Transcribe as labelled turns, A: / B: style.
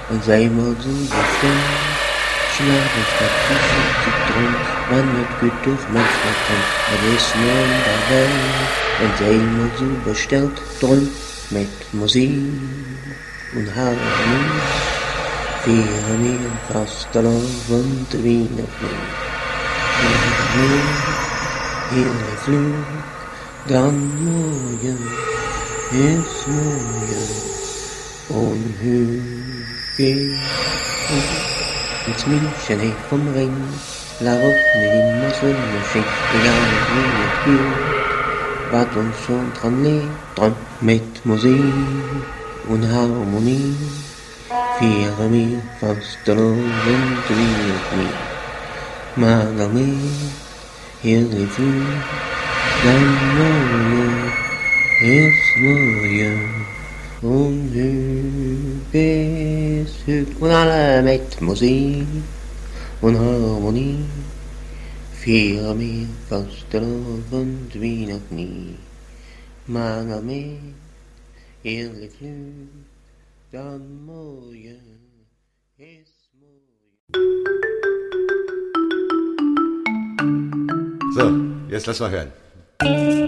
A: und sei mal so bestimmt. Schlafen statt Tischen zu drin, man wird gut durch manchmal kommt, aber ist nur in der Welt. Und sei mal so bestellt drin, mit Musik und Harmonie. Vier mir fast alauf und Wiener Knie. Hier der Flug, dann morgen ist morgen. Und Hügel ins München vom Ring, la route immer so schön, egal wie es geht, was uns schon dran liegt, dran mit Musik und Harmonie. Vier mir fast alauf und Wiener Knie. Magami, hier der Flug, dann morgen ist morgen. Und Hügel und alle mit Musik und Harmonie. Vier mir fast drauf und wie noch nie. Magami, hier der Flug, dann morgen ist morgen.
B: So, jetzt lass mal hören.